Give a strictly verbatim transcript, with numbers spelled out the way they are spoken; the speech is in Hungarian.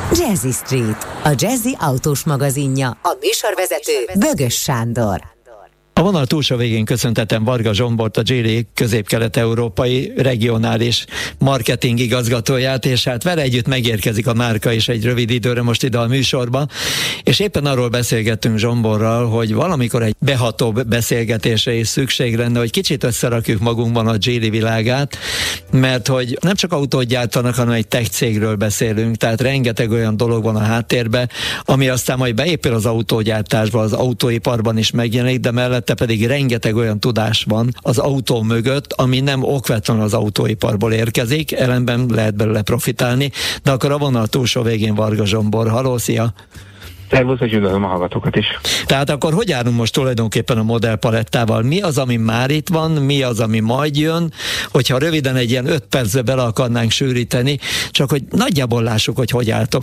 Jazzy Street, a Jazzy autós magazinja, a műsorvezető Bögös Sándor. A vonal túlsó végén köszöntetem Varga Zsombort, a Geely közép-kelet-európai regionális marketing igazgatóját, és hát vele együtt megérkezik a márka is egy rövid időre most ide a műsorba, és éppen arról beszélgettünk Zsomborral, hogy valamikor egy behatóbb beszélgetésre is szükség lenne, hogy kicsit összerakjuk magunkban a Geely világát, mert hogy nem csak autót gyártanak, hanem egy tech cégről beszélünk, tehát rengeteg olyan dolog van a háttérben, ami aztán majd beépül az autógyártásba, az autóiparban is megjelenik, de mellett pedig rengeteg olyan tudás van az autó mögött, ami nem okvetlenül az autóiparból érkezik, ellenben lehet belőle profitálni, de akkor a vonal túlsó végén Varga Zsombor. Halló, szia! Szervusz, és üdvözlöm a hallgatókat is. Tehát akkor hogy állunk most tulajdonképpen a modellpalettával? Mi az, ami már itt van, mi az, ami majd jön? Hogyha röviden egy ilyen öt percbe bele akarnánk sűríteni, csak hogy nagyjából lássuk, hogy hogy álltok